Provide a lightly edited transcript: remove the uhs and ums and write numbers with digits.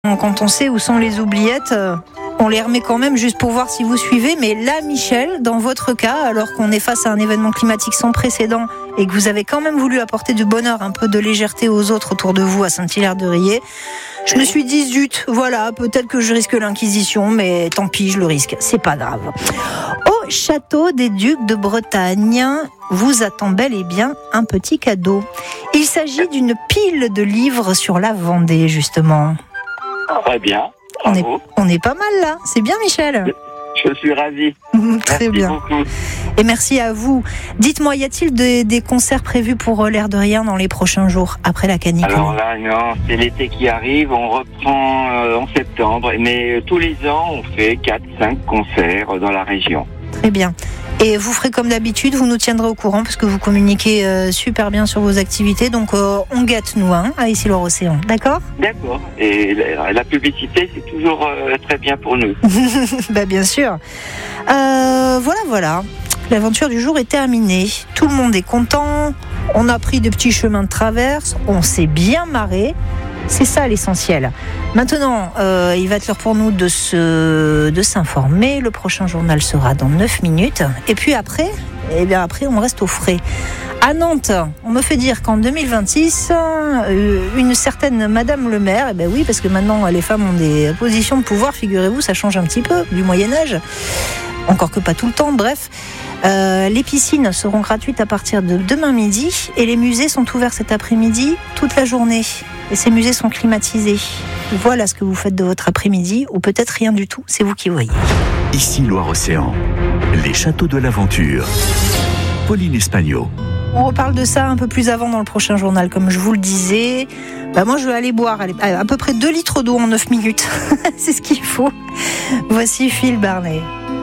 Quand on sait où sont les oubliettes, on les remet quand même juste pour voir si vous suivez. Mais là, Michel, dans votre cas, alors qu'on est face à un événement climatique sans précédent et que vous avez quand même voulu apporter du bonheur, un peu de légèreté aux autres autour de vous à Saint-Hilaire-de-Riez, je me suis dit, zut, voilà, peut-être que je risque l'inquisition, mais tant pis, je le risque, c'est pas grave. Au château des Ducs de Bretagne vous attend bel et bien un petit cadeau. Il s'agit d'une pile de livres sur la Vendée, justement. Très bien. On est pas mal là, c'est bien Michel. Je suis ravi. Très merci bien. Beaucoup. Et merci à vous. Dites-moi, y a-t-il des concerts prévus pour l'air de rien dans les prochains jours, après la canicule ? Alors là, non, c'est l'été qui arrive, on reprend en septembre, mais tous les ans, on fait 4-5 concerts dans la région. Très bien. Et vous ferez comme d'habitude, vous nous tiendrez au courant parce que vous communiquez super bien sur vos activités. Donc on guette nous à Issy-Loire-Océan, d'accord ? D'accord. Et la publicité, c'est toujours très bien pour nous. Bah bien sûr. Voilà. L'aventure du jour est terminée. Tout le monde est content. On a pris des petits chemins de traverse. On s'est bien marré. C'est ça l'essentiel. Maintenant, il va être l'heure pour nous de s'informer. Le prochain journal sera dans 9 minutes. Et puis après, on reste au frais. À Nantes, on me fait dire qu'en 2026, une certaine Madame le maire, oui, parce que maintenant les femmes ont des positions de pouvoir, figurez-vous, ça change un petit peu du Moyen-Âge. Encore que pas tout le temps, bref. Les piscines seront gratuites à partir de demain midi et les musées sont ouverts cet après-midi toute la journée. Et ces musées sont climatisés. Voilà ce que vous faites de votre après-midi, ou peut-être rien du tout, c'est vous qui voyez. Ici Loire-Océan, les châteaux de l'aventure. Pauline Espagnol. On reparle de ça un peu plus avant dans le prochain journal, comme je vous le disais. Moi, je vais aller boire à peu près 2 litres d'eau en 9 minutes. C'est ce qu'il faut. Voici Phil Barnet.